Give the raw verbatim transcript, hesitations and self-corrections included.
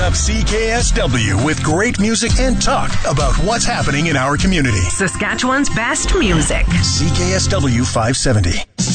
up C K S W with great music and talk about what's happening in our community. Saskatchewan's best music. C K S W five seventy.